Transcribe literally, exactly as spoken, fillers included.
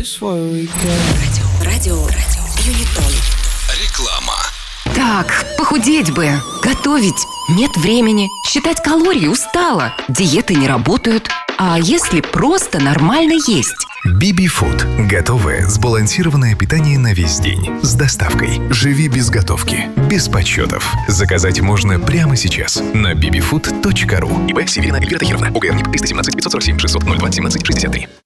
Радио, радио, радио, Юнитон. Реклама. Так, похудеть бы, готовить нет времени, считать калории устала, диеты не работают. А если просто нормально есть? би би Food. Готовое, сбалансированное питание на весь день. С доставкой. Живи без готовки. Без подсчетов. Заказать можно прямо сейчас на би би фуд точка ру. ИП Северина Эльвира Тахировна. ОГРНИП триста семнадцать пятьсот сорок семь шестьсот ноль два семнадцать шестьдесят три.